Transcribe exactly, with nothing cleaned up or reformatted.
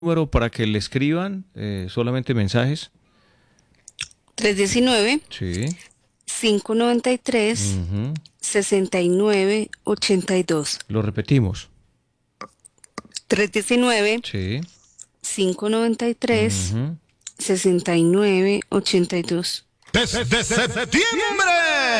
número para que le escriban, eh, solamente mensajes. tres uno nueve, Sí. cinco nueve tres, Ujú. seis nueve ocho dos. Lo repetimos. tres uno nueve, Sí. cinco nueve tres, Ujú. seis nueve ocho dos. Desde septiembre.